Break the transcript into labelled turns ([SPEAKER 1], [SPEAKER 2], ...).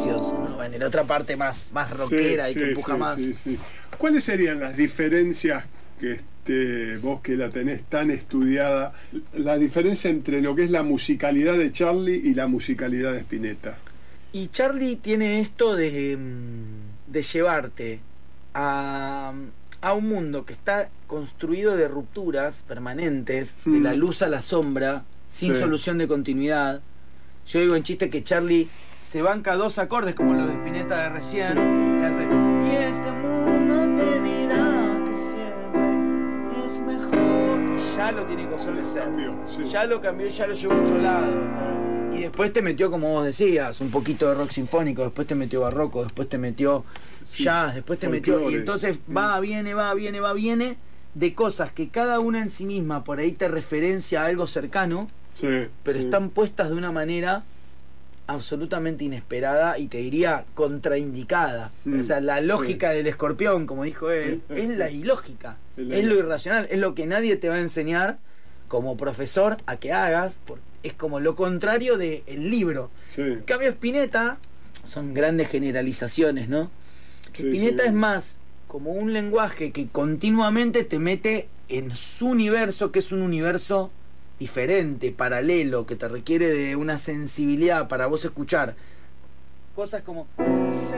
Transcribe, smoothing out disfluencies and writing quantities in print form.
[SPEAKER 1] gracioso, ¿no? En la otra parte más rockera y que empuja más.
[SPEAKER 2] Sí. ¿Cuáles serían las diferencias que vos que la tenés tan estudiada, la diferencia entre lo que es la musicalidad de Charlie y la musicalidad de Spinetta?
[SPEAKER 1] Y Charlie tiene esto de llevarte a un mundo que está construido de rupturas permanentes, de la luz a la sombra, sin solución de continuidad. Yo digo en chiste que Charlie se banca 2 acordes como los de Spinetta de recién, que hace: y este mundo te dirá que siempre es mejor. Y ya lo tiene que obedecer. Ya lo cambió, ya lo llevó a otro lado. Y después te metió, como vos decías, un poquito de rock sinfónico, después te metió barroco, después te metió jazz, después te metió... Y entonces va, viene, de cosas que cada una en sí misma por ahí te referencia a algo cercano, pero están puestas de una manera absolutamente inesperada y te diría contraindicada. O sea, la lógica del escorpión, como dijo él, es la ilógica, es lo irracional, es lo que nadie te va a enseñar como profesor a que hagas, porque es como lo contrario del libro. En cambio Spinetta, son grandes generalizaciones, ¿no? Spinetta es más como un lenguaje que continuamente te mete en su universo, que es un universo diferente, paralelo, que te requiere de una sensibilidad para vos escuchar cosas como sé